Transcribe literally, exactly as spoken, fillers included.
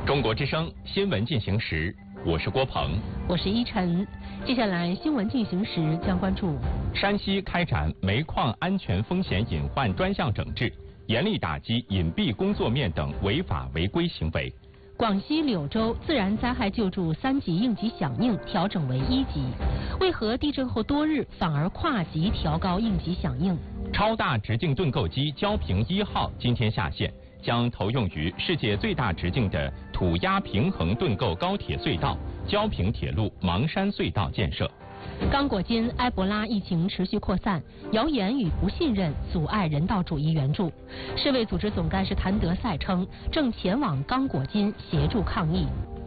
中国之声新闻进行时，我是郭鹏， 我是依晨。接下来新闻进行时将关注： 山西开展煤矿安全风险隐患专项整治，严厉打击隐蔽工作面等违法违规行为。 广西柳州自然灾害救助三级应急响应调整为一级，为何地震后多日反而跨级调高应急响应？ 超大直径盾构机焦平一号今天下线，将投用于世界最大直径的土压平衡盾构高铁隧道焦平铁路芒山隧道建设。 刚果金埃博拉疫情持续扩散，谣言与不信任阻碍人道主义援助。世卫组织总干事谭德赛称，正前往刚果金协助抗疫。